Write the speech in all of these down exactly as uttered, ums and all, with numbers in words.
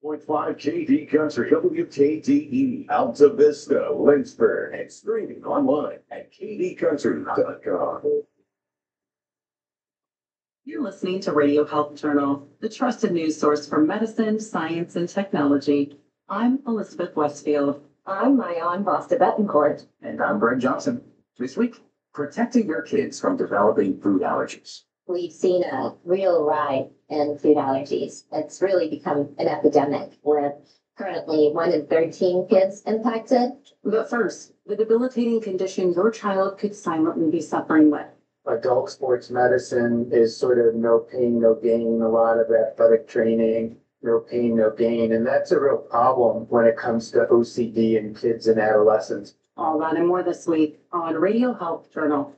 point five K D Country W K D E, Alta Vista, Lynchburg, and streaming online at k d country dot com. You're listening to Radio Health Journal, the trusted news source for medicine, science, and technology. I'm Elizabeth Westfield. I'm Mayan Basta Betancourt. And I'm Brent Johnson. This week, protecting your kids from developing food allergies. We've seen a real rise in food allergies. It's really become an epidemic with currently one in thirteen kids impacted. But first, the debilitating condition your child could silently be suffering with. Adult sports medicine is sort of no pain, no gain, a lot of athletic training, no pain, no gain. And that's a real problem when it comes to O C D in kids and adolescents. All that and more this week on Radio Health Journal.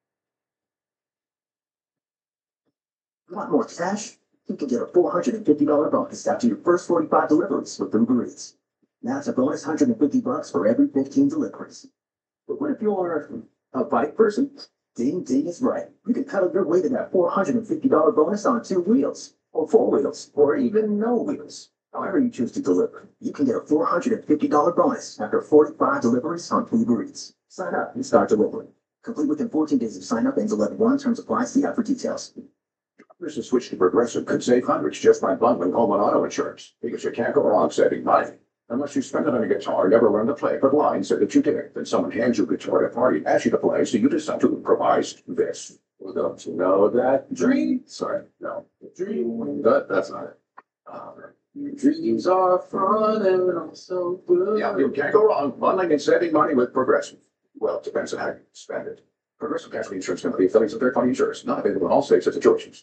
Want more cash? You can get a four hundred fifty dollars bonus after your first forty-five deliveries with Uber Eats. That's a bonus one hundred fifty bucks for every fifteen deliveries. But what if you're a bike person? Ding Ding is right. You can pedal your way to that four hundred fifty dollars bonus on two wheels, or four wheels, or even no wheels. However you choose to deliver, you can get a four hundred fifty dollars bonus after forty-five deliveries on Uber Eats. Sign up and start delivering. Complete within fourteen days of sign up. Ends eleven one. Terms apply. See app for details. There's a switch to Progressive could save hundreds just by bundling home and auto insurance, because you can't go wrong saving money. Unless you spend it on a guitar, never learn to play, but line said that you did. Then someone hands you a guitar at a party, asks you to play, so you decide to improvise this. Well, don't you know that dream? Sorry, no. Dream, that, that's not it. Uh, your dreams are fun and also good. Yeah, you can't go wrong bundling and saving money with Progressive. Well, it depends on how you spend it. Progressive Casualty Insurance Company, affiliates of third-party insurers, not available in all states as a choice.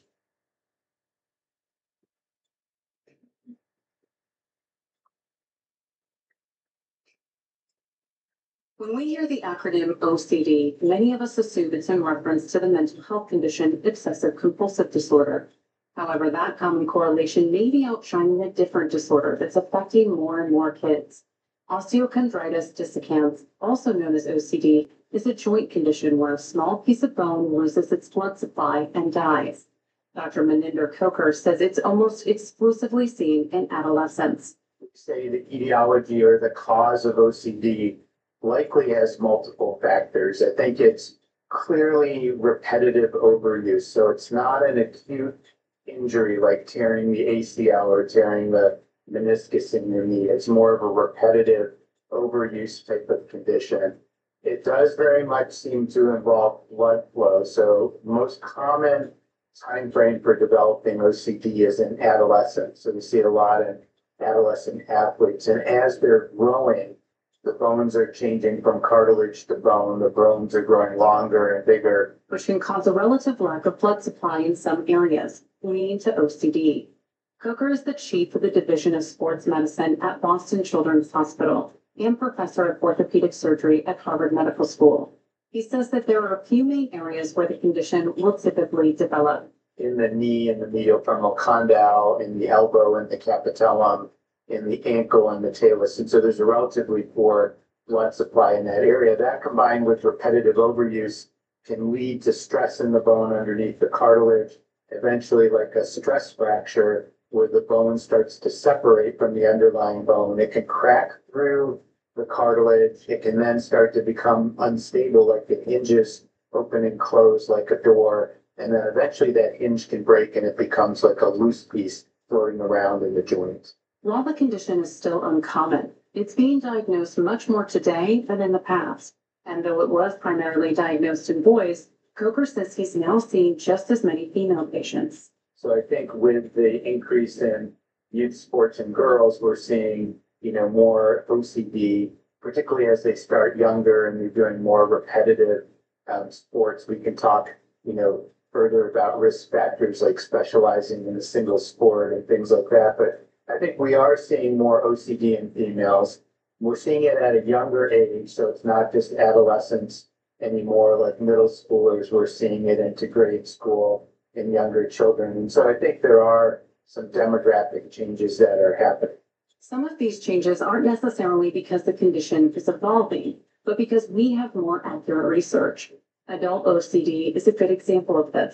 When we hear the acronym O C D, many of us assume it's in reference to the mental health condition obsessive compulsive disorder. However, that common correlation may be outshining a different disorder that's affecting more and more kids. Osteochondritis dissecans, also known as O C D, is a joint condition where a small piece of bone loses its blood supply and dies. Doctor Maninder Coker says it's almost exclusively seen in adolescents. Say the etiology or the cause of O C D likely has multiple factors. I think it's clearly repetitive overuse. So it's not an acute injury like tearing the A C L or tearing the meniscus in your knee. It's more of a repetitive overuse type of condition. It does very much seem to involve blood flow. So most common time frame for developing O C D is in adolescence. So we see it a lot in adolescent athletes. And as they're growing, the bones are changing from cartilage to bone. The bones are growing longer and bigger, which can cause a relative lack of blood supply in some areas, leading to O C D. Coker is the chief of the Division of Sports Medicine at Boston Children's Hospital and professor of orthopedic surgery at Harvard Medical School. He says that there are a few main areas where the condition will typically develop. In the knee and the medial femoral condyle, in the elbow and the capitellum, in the ankle and the talus. And so there's a relatively poor blood supply in that area. That combined with repetitive overuse can lead to stress in the bone underneath the cartilage, eventually like a stress fracture where the bone starts to separate from the underlying bone. It can crack through the cartilage. It can then start to become unstable, like the hinges open and close like a door. And then eventually that hinge can break and it becomes like a loose piece floating around in the joints. While the condition is still uncommon, it's being diagnosed much more today than in the past. And though it was primarily diagnosed in boys, Coker says he's now seeing just as many female patients. So I think with the increase in youth sports and girls, we're seeing, you know, more O C D, particularly as they start younger and they're doing more repetitive um, sports. We can talk, you know, further about risk factors like specializing in a single sport and things like that. But I think we are seeing more O C D in females. We're seeing it at a younger age, so it's not just adolescents anymore, like middle schoolers. We're seeing it into grade school in younger children. And so I think there are some demographic changes that are happening. Some of these changes aren't necessarily because the condition is evolving, but because we have more accurate research. Adult O C D is a good example of this.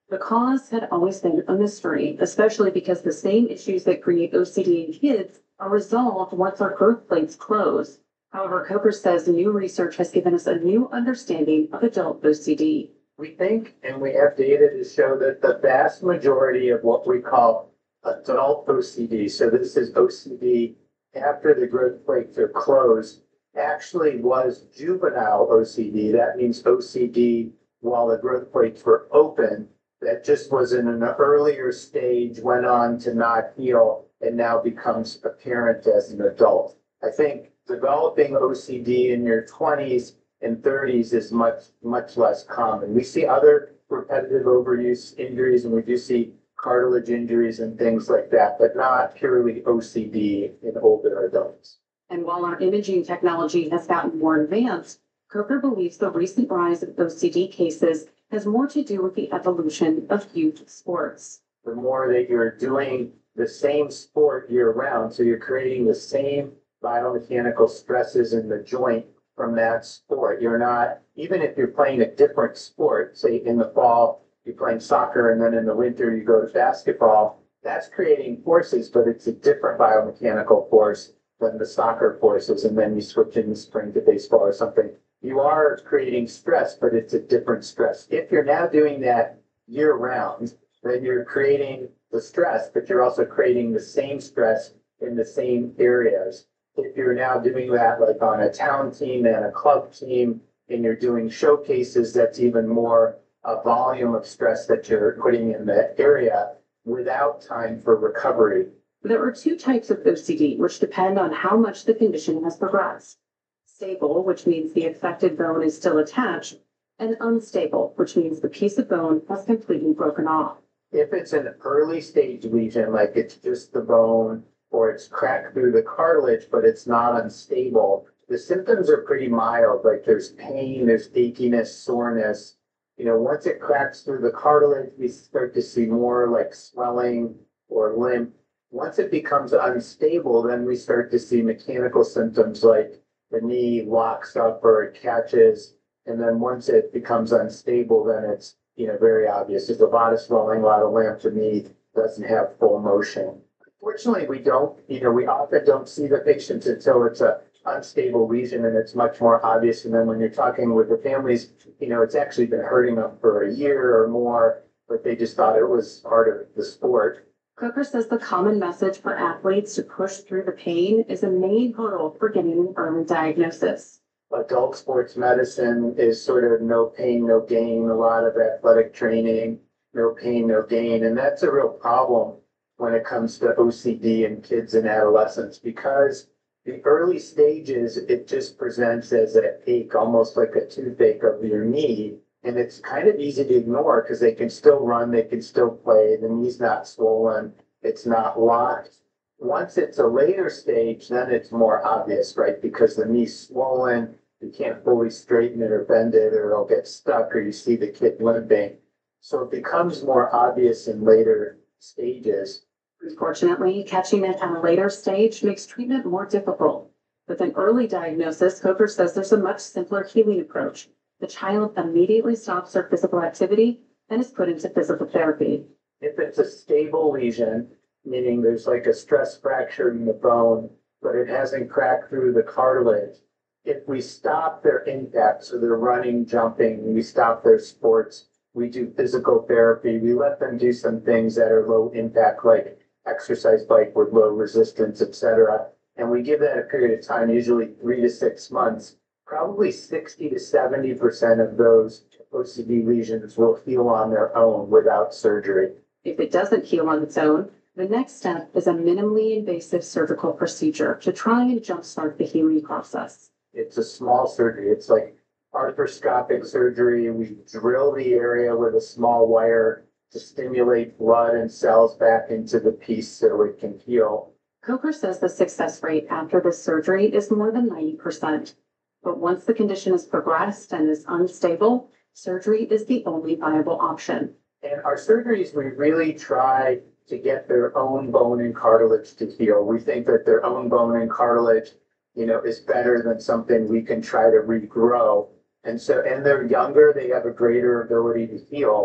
The cause had always been a mystery, especially because the same issues that create O C D in kids are resolved once our growth plates close. However, Coker says new research has given us a new understanding of adult O C D. We think, and we have data to show that the vast majority of what we call adult O C D, so this is O C D after the growth plates are closed, actually was juvenile O C D. That means O C D while the growth plates were open. That just was in an earlier stage, went on to not heal, and now becomes apparent as an adult. I think developing O C D in your twenties and thirties is much, much less common. We see other repetitive overuse injuries, and we do see cartilage injuries and things like that, but not purely O C D in older adults. And while our imaging technology has gotten more advanced, Coker believes the recent rise of O C D cases has more to do with the evolution of youth sports. The more that you're doing the same sport year round, so you're creating the same biomechanical stresses in the joint from that sport. You're not, even if you're playing a different sport, say in the fall, you're playing soccer, and then in the winter, you go to basketball, that's creating forces, but it's a different biomechanical force than the soccer forces, and then you switch in the spring to baseball or something. You are creating stress, but it's a different stress. If you're now doing that year round, then you're creating the stress, but you're also creating the same stress in the same areas. If you're now doing that like on a town team and a club team, and you're doing showcases, that's even more a volume of stress that you're putting in that area without time for recovery. There are two types of O C D, which depend on how much the condition has progressed. Stable, which means the affected bone is still attached, and unstable, which means the piece of bone has completely broken off. If it's an early stage lesion, like it's just the bone or it's cracked through the cartilage, but it's not unstable, the symptoms are pretty mild. Like there's pain, there's achiness, soreness. You know, once it cracks through the cartilage, we start to see more like swelling or limp. Once it becomes unstable, then we start to see mechanical symptoms like the knee locks up or it catches. And then once it becomes unstable, then it's, you know, very obvious. There's a lot of swelling, a lot of lamp. The knee doesn't have full motion. Fortunately, we don't, you know, we often don't see the patients until it's a unstable lesion and it's much more obvious. And then when you're talking with the families, you know, it's actually been hurting them for a year or more, but they just thought it was part of the sport. Coker says the common message for athletes to push through the pain is a main hurdle for getting an early diagnosis. Adult sports medicine is sort of no pain, no gain, a lot of athletic training, no pain, no gain. And that's a real problem when it comes to O C D in kids and adolescents, because the early stages, it just presents as an ache, almost like a toothache of your knee. And it's kind of easy to ignore because they can still run, they can still play, the knee's not swollen, it's not locked. Once it's a later stage, then it's more obvious, right? Because the knee's swollen, you can't fully straighten it or bend it, or it'll get stuck, or you see the kid limping. So it becomes more obvious in later stages. Unfortunately, catching it at a later stage makes treatment more difficult. With an early diagnosis, Coker says there's a much simpler healing approach. The child immediately stops their physical activity and is put into physical therapy. If it's a stable lesion, meaning there's like a stress fracture in the bone, but it hasn't cracked through the cartilage, if we stop their impact, so they're running, jumping, we stop their sports, we do physical therapy, we let them do some things that are low impact, like exercise bike with low resistance, et cetera. And we give that a period of time, usually three to six months. Probably sixty to seventy percent of those O C D lesions will heal on their own without surgery. If it doesn't heal on its own, the next step is a minimally invasive surgical procedure to try and jumpstart the healing process. It's a small surgery. It's like arthroscopic surgery. We drill the area with a small wire to stimulate blood and cells back into the piece so it can heal. Coker says the success rate after this surgery is more than ninety percent. But once the condition has progressed and is unstable, surgery is the only viable option. And our surgeries, we really try to get their own bone and cartilage to heal. We think that their own bone and cartilage, you know, is better than something we can try to regrow. And so, and they're younger, they have a greater ability to heal.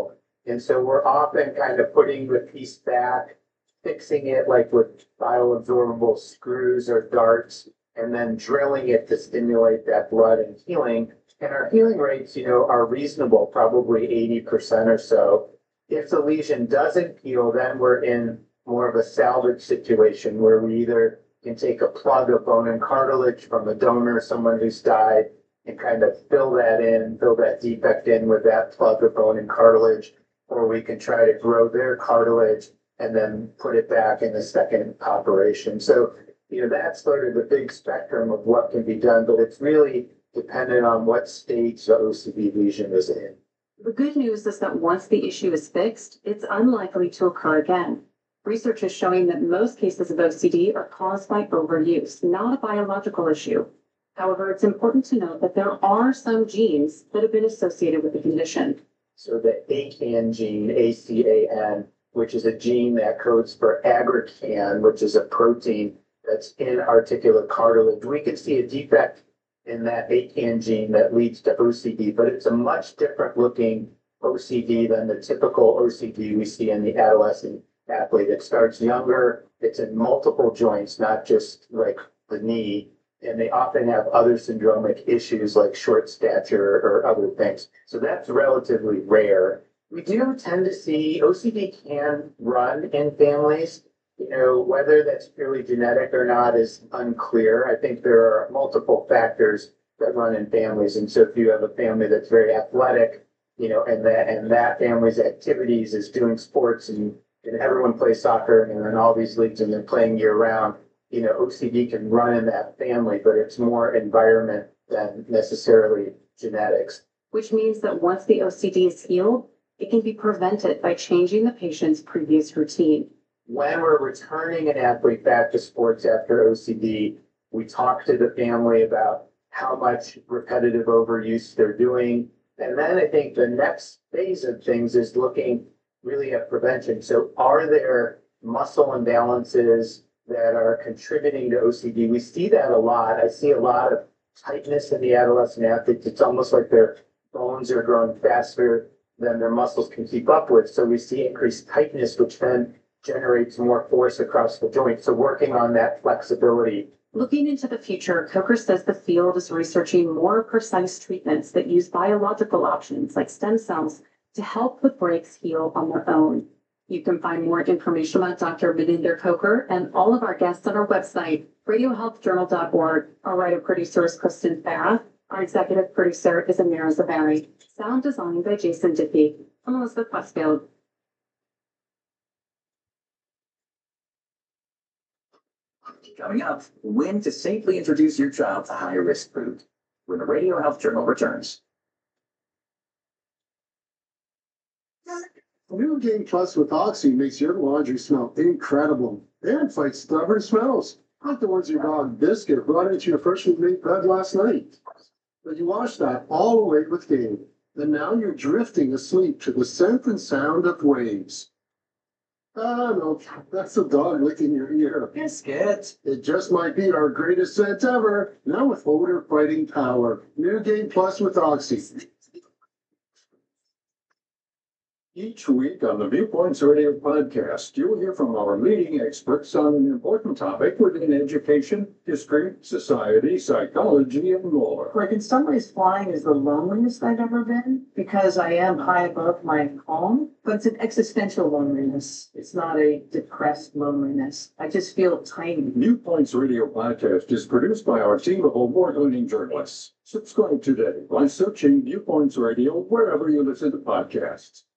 And so we're often kind of putting the piece back, fixing it like with bioabsorbable screws or darts, and then drilling it to stimulate that blood and healing. And our healing rates, you know, are reasonable, probably eighty percent or so. If the lesion doesn't heal, then we're in more of a salvage situation where we either can take a plug of bone and cartilage from a donor, someone who's died, and kind of fill that in, fill that defect in with that plug of bone and cartilage, or we can try to grow their cartilage and then put it back in the second operation. So, you know, that's sort of the big spectrum of what can be done, but it's really dependent on what stage the O C D lesion is in. The good news is that once the issue is fixed, it's unlikely to occur again. Research is showing that most cases of O C D are caused by overuse, not a biological issue. However, it's important to note that there are some genes that have been associated with the condition. So the A C A N gene, A C A N, which is a gene that codes for aggrecan, which is a protein that's in articular cartilage. We can see a defect in that A C A N gene that leads to O C D, but it's a much different looking O C D than the typical O C D we see in the adolescent athlete. It starts younger, it's in multiple joints, not just like the knee, and they often have other syndromic issues like short stature or other things. So that's relatively rare. We do tend to see O C D can run in families. You know, whether that's purely genetic or not is unclear. I think there are multiple factors that run in families. And so if you have a family that's very athletic, you know, and that and that family's activities is doing sports and, and everyone plays soccer and in all these leagues and they're playing year round, you know, O C D can run in that family, but it's more environment than necessarily genetics. Which means that once the O C D is healed, it can be prevented by changing the patient's previous routine. When we're returning an athlete back to sports after O C D, we talk to the family about how much repetitive overuse they're doing. And then I think the next phase of things is looking really at prevention. So are there muscle imbalances that are contributing to O C D? We see that a lot. I see a lot of tightness in the adolescent athletes. It's almost like their bones are growing faster than their muscles can keep up with. So we see increased tightness, which then generates more force across the joint. So working on that flexibility. Looking into the future, Coker says the field is researching more precise treatments that use biological options like stem cells to help the breaks heal on their own. You can find more information about Doctor Meninder Coker and all of our guests on our website, radio health journal dot org. Our writer producer is Kristen Farah. Our executive producer is Amira Zavari. Sound design by Jason Dippy. I'm Elizabeth Westfield. Coming up, when to safely introduce your child to high-risk food when the Radio Health Journal returns. New Game Plus with Oxy makes your laundry smell incredible and fights stubborn smells, like the ones your dog Biscuit brought into your freshly made bed last night. But you washed that all away with Game, and now you're drifting asleep to the scent and sound of waves. Ah, no, that's the dog licking your ear. Biscuit. It just might be our greatest scent ever, now with odor fighting power. New Game Plus with Oxy. Each week on the Viewpoints Radio podcast, you'll hear from our leading experts on an important topic within education, history, society, psychology, and more. Like in some ways, flying is the loneliest I've ever been because I am high above my home, but it's an existential loneliness. It's not a depressed loneliness. I just feel tiny. Viewpoints Radio podcast is produced by our team of award-winning journalists. Subscribe today by searching Viewpoints Radio wherever you listen to podcasts.